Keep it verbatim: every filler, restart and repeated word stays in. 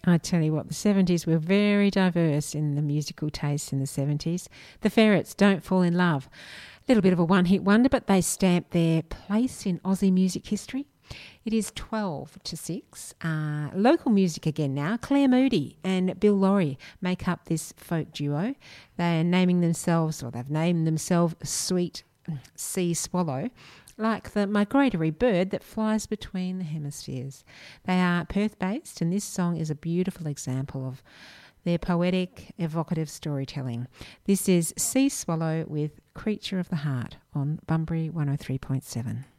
I tell you what, the seventies were very diverse in the musical taste in the seventies. The Ferrets, Don't Fall in Love. A little bit of a one-hit wonder, but they stamped their place in Aussie music history. It is twelve to six. Uh, local music again now. Claire Moody and Bill Laurie make up this folk duo. They are naming themselves, or they've named themselves Sweet Sea Swallow, like the migratory bird that flies between the hemispheres. They are Perth-based, and this song is a beautiful example of their poetic, evocative storytelling. This is Sea Swallow with Creature of the Heart on Bunbury one oh three point seven.